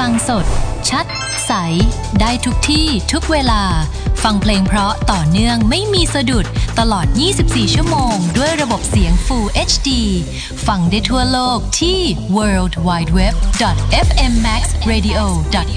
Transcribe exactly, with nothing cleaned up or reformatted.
ฟังสดชัดใสได้ทุกที่ทุกเวลาฟังเพลงเพราะต่อเนื่องไม่มีสะดุดตลอดยี่สิบสี่ชั่วโมงด้วยระบบเสียง Full เอช ดี ฟังได้ทั่วโลกที่ ดับเบิลยู ดับเบิลยู ดับเบิลยู ดอท เอฟ เอ็ม แม็กซ์ เรดิโอ ดอท